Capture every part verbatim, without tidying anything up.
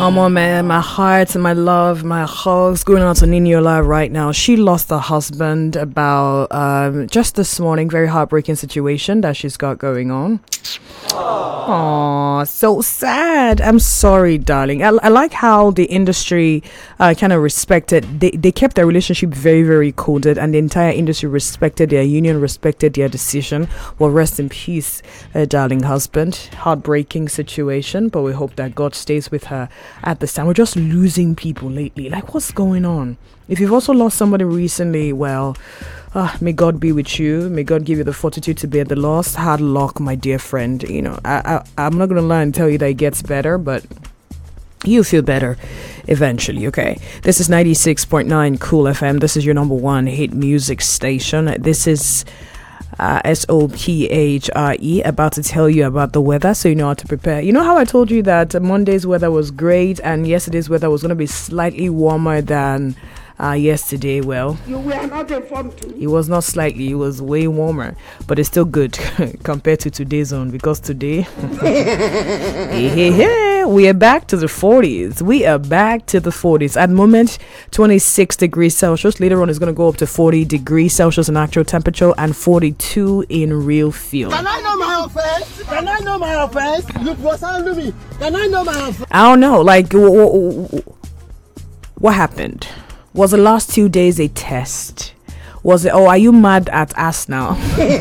Um, oh man, my heart and my love, my hugs going out to Niniola right now. She lost her husband about um, just this morning. Very heartbreaking situation that she's got going on. Aww, so sad. I'm sorry, darling. I, I like how the industry uh, kind of respected. They, they kept their relationship very, very coded, and the entire industry respected their union, respected their decision. Well, rest in peace, uh, darling husband. Heartbreaking situation, but we hope that God stays with her at this time. We're just losing people lately. Like, what's going on? If you've also lost somebody recently, well, uh, may God be with you. May God give you the fortitude to bear the loss. Hard luck, my dear friend. You know, I, I, I'm not going to lie and tell you that it gets better, but you feel better eventually, okay? This is ninety-six point nine Cool F M. This is your number one hit music station. This is uh, S O P H R E, about to tell you about the weather so you know how to prepare. You know how I told you that Monday's weather was great and yesterday's weather was going to be slightly warmer than Uh, yesterday? Well, you were not informed too. It was not slightly, it was way warmer, but it's still good compared to today's one, because today hey, hey, hey, we are back to the forties. We are back to the forties. At the moment, twenty-six degrees Celsius. Later on, it's going to go up to forty degrees Celsius in actual temperature and forty-two in real feel. Can I know my offense? Can I know my offense? Look what's under me. Can I know my offense? I don't know, like, w- w- w- what happened? Was the last two days a test? Was it, oh, are you mad at Arsenal?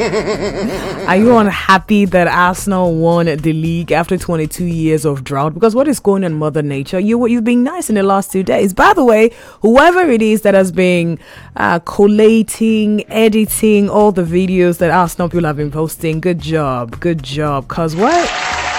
Are you unhappy that Arsenal won the league after twenty-two years of drought? Because what is going on in Mother Nature? You, you've been nice in the last two days. By the way, whoever it is that has been uh, collating, editing all the videos that Arsenal people have been posting, good job, good job. Because what?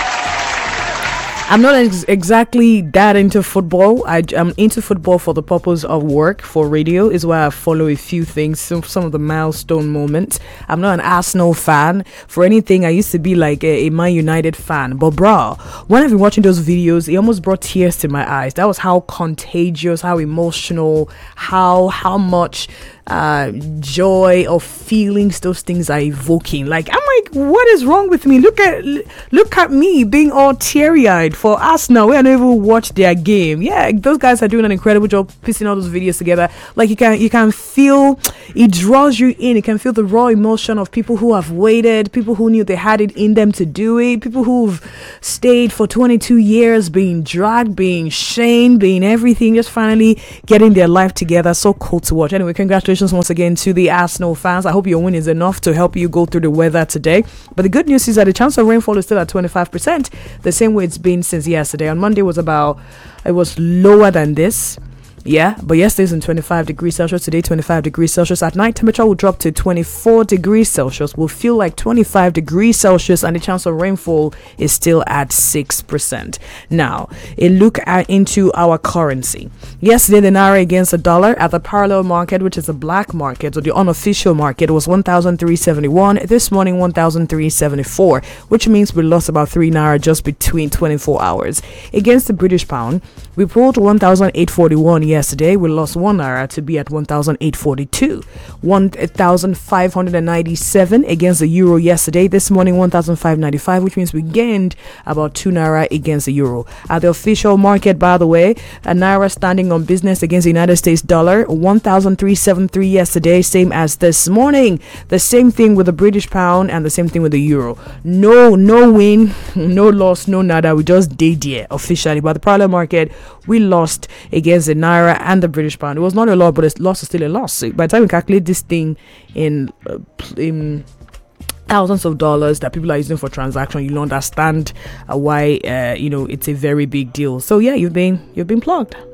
I'm not ex- exactly that into football. I, I'm into football for the purpose of work, for radio is where I follow a few things, some, some of the milestone moments. I'm not an Arsenal fan. For anything, I used to be like a, a Man United fan. But bro, when I've been watching those videos, it almost brought tears to my eyes. That was how contagious, how emotional, how how much uh joy or feelings those things are evoking. Like, I'm like, what is wrong with me? Look at look at me being all teary-eyed for Arsenal. We haven't even watched their game. Yeah, those guys are doing an incredible job piecing all those videos together. Like, you can you can feel it draws you in. You can feel the raw emotion of people who have waited, people who knew they had it in them to do it, people who've stayed for twenty-two years, being dragged, being shamed, being everything, just finally getting their life together. So cool to watch. Anyway, congratulations once again to the Arsenal fans. I hope your win is enough to help you go through the weather today. But the good news is that the chance of rainfall is still at twenty-five percent, the same way it's been since yesterday. On Monday was about, it was lower than this. Yeah, but yesterday's in twenty-five degrees Celsius. Today, twenty-five degrees Celsius. At night, temperature will drop to twenty-four degrees Celsius. Will feel like twenty-five degrees Celsius, and the chance of rainfall is still at six percent. Now, a look at into our currency. Yesterday, the naira against the dollar at the parallel market, which is the black market or the unofficial market, was one thousand three hundred seventy-one. This morning, one thousand three hundred seventy-four, which means we lost about three naira just between twenty-four hours. Against the British pound, we pulled one thousand eight hundred forty-one. Yesterday, we lost one naira to be at one thousand eight hundred forty-two. one thousand five hundred ninety-seven against the euro yesterday. This morning, one thousand five hundred ninety-five, which means we gained about two naira against the euro. At the official market, by the way, a naira standing on business against the United States dollar, one thousand three hundred seventy-three yesterday, same as this morning. The same thing with the British pound and the same thing with the euro. No, no win, no loss, no nada. We just did there officially. But the parallel market, we lost against the naira and the British pound. It was not a lot, but a loss is still a loss. So by the time we calculate this thing in, uh, in thousands of dollars that people are using for transaction, you'll understand uh, why uh, you know it's a very big deal. So yeah, you've been you've been plugged.